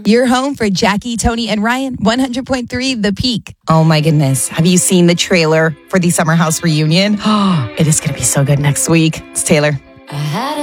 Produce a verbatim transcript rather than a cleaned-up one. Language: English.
Your home for Jackie, Tony, and Ryan, one hundred point three The Peak. Oh my goodness. Have you seen the trailer for the Summer House reunion? Oh, it is going to be so good next week. It's Taylor. I had